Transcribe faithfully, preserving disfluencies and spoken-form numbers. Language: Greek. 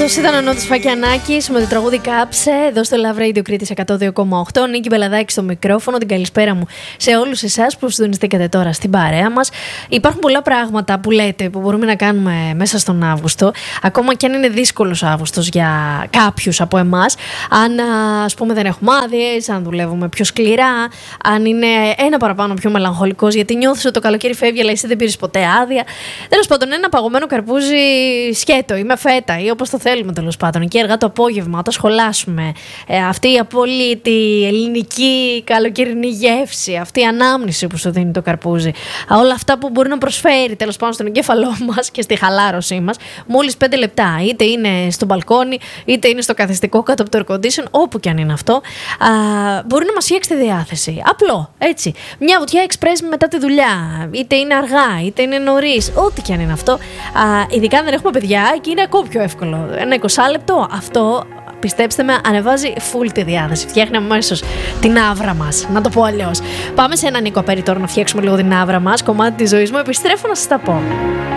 Αυτός ήταν ο Νότης Φακιανάκης με το τραγούδι Κάψε εδώ στο Love Radio Κρήτης εκατό δύο κόμμα οκτώ. Νίκη Μπελαδάκη στο μικρόφωνο. Την καλησπέρα μου σε όλους εσάς που συντονιστήκατε τώρα στην παρέα μας. Υπάρχουν πολλά πράγματα που λέτε που μπορούμε να κάνουμε μέσα στον Αύγουστο. Ακόμα και αν είναι δύσκολος ο Αύγουστος για κάποιους από εμάς. Αν ας πούμε δεν έχουμε άδειες, αν δουλεύουμε πιο σκληρά, αν είναι ένα παραπάνω πιο μελαγχολικός γιατί νιώθεις ότι το καλοκαίρι φεύγει αλλά εσύ δεν πήρες ποτέ άδεια. Τέλος πάντων, ένα παγωμένο καρπούζι σκέτο ή με φέτα ή όπως το θέλουμε τέλος πάντων. Εκεί αργά το απόγευμα, όταν σχολάσουμε, ε, αυτή η απόλυτη ελληνική καλοκαιρινή γεύση, αυτή η ανάμνηση που σου δίνει το καρπούζι, όλα αυτά που μπορεί να προσφέρει τέλος πάντων στον εγκέφαλό μας και στη χαλάρωσή μας, μόλις πέντε λεπτά, είτε είναι στο μπαλκόνι, είτε είναι στο καθιστικό κάτω από το air condition, όπου και αν είναι αυτό, α, μπορεί να μας φτιάξει τη διάθεση. Απλό, έτσι. Μια βουτιά express μετά τη δουλειά, είτε είναι αργά, είτε είναι νωρίς, ό,τι και αν είναι αυτό. Α, ειδικά αν δεν έχουμε παιδιά, και είναι ακόμη πιο εύκολο. Ένα είκοσι λεπτό, αυτό πιστέψτε με, ανεβάζει full τη διάθεση. Φτιάχνει αμέσως την άβρα μας, να το πω αλλιώς. Πάμε σε έναν Νίκο Απέρι τώρα να φτιάξουμε λίγο την άβρα μας. Κομμάτι της ζωής μου, επιστρέφω να σας τα πω.